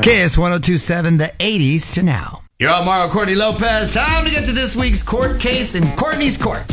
KS 1027, the 80s to now. You're on Mario Courtney Lopez. Time to get to this week's court case in Courtney's Court.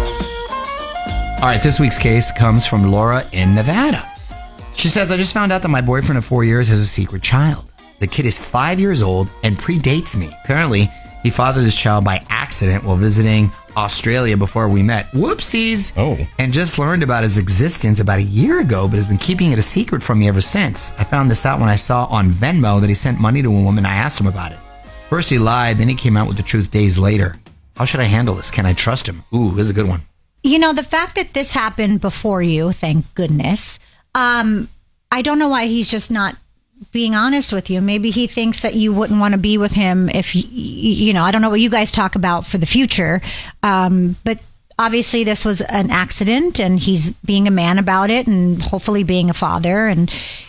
All right, this week's case comes from Laura in Nevada. She says, I just found out that my boyfriend of 4 years has a secret child. The kid is 5 years old and predates me. Apparently, he fathered this child by accident while visiting Australia before we met. Whoopsies. Oh. And just learned about his existence about a year ago, but has been keeping it a secret from me ever since. I found this out when I saw on Venmo that he sent money to a woman. I asked him about it. First he lied, then he came out with the truth days later. How should I handle this? Can I trust him? Ooh, this is a good one. You know, the fact that this happened before you, thank goodness, I don't know why he's just not being honest with you. Maybe he thinks that you wouldn't want to be with him if, you know, I don't know what you guys talk about for the future. But obviously this was an accident and he's being a man about it and hopefully being a father. And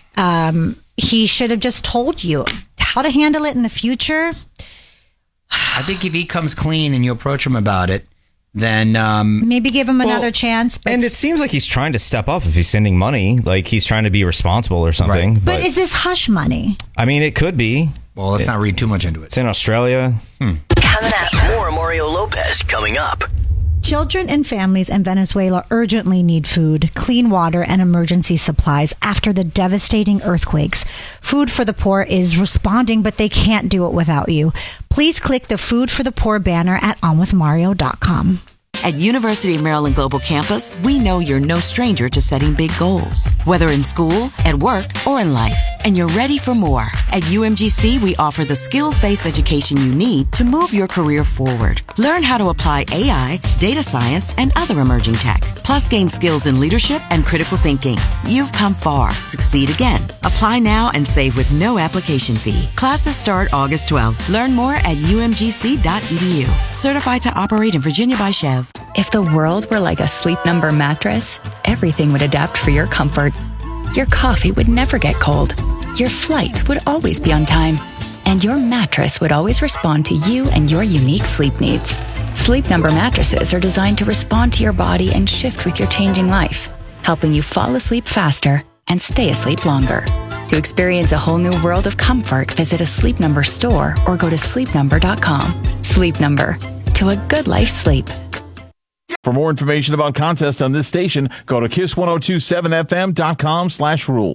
he should have just told you how to handle it in the future. I think if he comes clean and you approach him about it, then maybe give him another chance. But and it seems like he's trying to step up if he's sending money, like he's trying to be responsible or something. Right. But is this hush money? I mean, it could be. Well, let's not read too much into it. It's in Australia. Coming up, more Mario Lopez coming up. Children and families in Venezuela urgently need food, clean water, and emergency supplies after the devastating earthquakes. Food for the Poor is responding, but they can't do it without you. Please click the Food for the Poor banner at onwithmario.com. At University of Maryland Global Campus, we know you're no stranger to setting big goals, whether in school, at work, or in life. And you're ready for more. At UMGC, we offer the skills-based education you need to move your career forward. Learn how to apply AI, data science, and other emerging tech. Plus, gain skills in leadership and critical thinking. You've come far. Succeed again. Apply now and save with no application fee. Classes start August 12th. Learn more at umgc.edu. Certified to operate in Virginia by Chev. If the world were like a Sleep Number mattress, everything would adapt for your comfort. Your coffee would never get cold. Your flight would always be on time. And your mattress would always respond to you and your unique sleep needs. Sleep Number mattresses are designed to respond to your body and shift with your changing life, helping you fall asleep faster and stay asleep longer. To experience a whole new world of comfort, visit a Sleep Number store or go to sleepnumber.com. Sleep Number. To a good life sleep. For more information about contests on this station, go to kiss1027fm.com/rules.